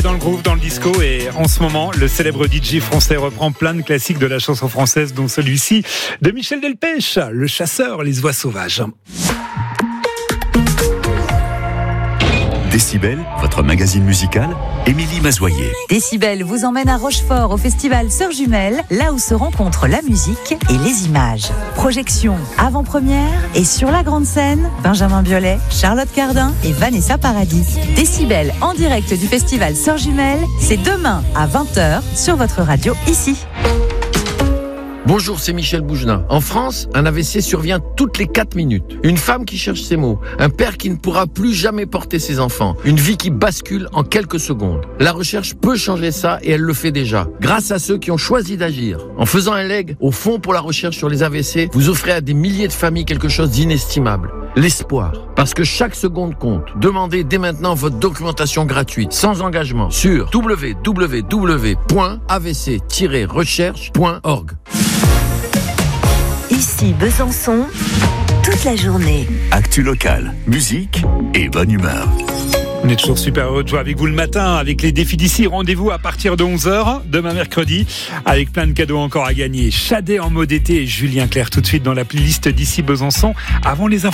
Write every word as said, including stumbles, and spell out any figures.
dans le groove, dans le disco, et en ce moment, le célèbre D J français reprend plein de classiques de la chanson française, dont celui-ci de Michel Delpech, Le Chasseur, les oies sauvages. Décibel, votre magazine musical, Émilie Mazoyer. Décibel vous emmène à Rochefort au festival Sœurs Jumelles, là où se rencontrent la musique et les images. Projection, avant-première et sur la grande scène, Benjamin Biolay, Charlotte Cardin et Vanessa Paradis. Décibel en direct du festival Sœurs Jumelles, c'est demain à vingt heures sur votre radio ici. Bonjour, c'est Michel Bougenat. En France, un A V C survient toutes les quatre minutes. Une femme qui cherche ses mots, un père qui ne pourra plus jamais porter ses enfants, une vie qui bascule en quelques secondes. La recherche peut changer ça et elle le fait déjà, grâce à ceux qui ont choisi d'agir. En faisant un leg au Fonds pour la recherche sur les A V C, vous offrez à des milliers de familles quelque chose d'inestimable. L'espoir. Parce que chaque seconde compte. Demandez dès maintenant votre documentation gratuite, sans engagement, sur w w w point a v c tiret recherche point org. Ici Besançon, toute la journée. Actu locale, musique et bonne humeur. On est toujours super heureux de jouer avec vous le matin, avec les défis d'ici. Rendez-vous à partir de onze heures, demain mercredi, avec plein de cadeaux encore à gagner. Shadé en mode été et Julien Clerc tout de suite dans la playlist d'ici Besançon, avant les infos.